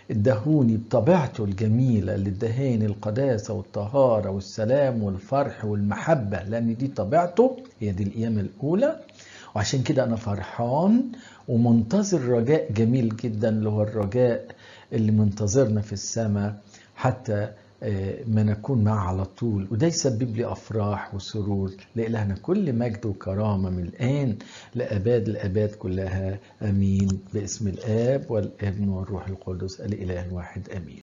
ادهوني بطبيعته الجميلة اللي ادهاني القداسة والطهارة والسلام والفرح والمحبة، لأن دي طبيعته، هي دي القيامة الأولى. وعشان كده أنا فرحان ومنتظر رجاء جميل جدا، اللي هو الرجاء اللي منتظرنا في السماء حتى ما نكون معه على طول. وده يسبب لي أفراح وسرور. لإلهنا كل مجد وكرامة من الآن لأباد الأباد كلها، أمين. باسم الآب والابن والروح القدس الإله الواحد، أمين.